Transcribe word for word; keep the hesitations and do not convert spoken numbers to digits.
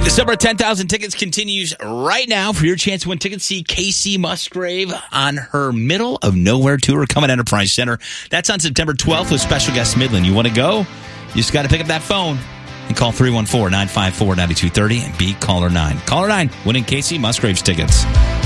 December ten thousand tickets continues right now for your chance to win tickets. See Casey Musgrave on her Middle of Nowhere tour coming Enterprise Center. That's on September twelfth with special guest Midland. You want to go? You just got to pick up that phone and call three one four, nine five four, nine two three zero and be caller nine. Caller nine, winning Casey Musgrave's tickets.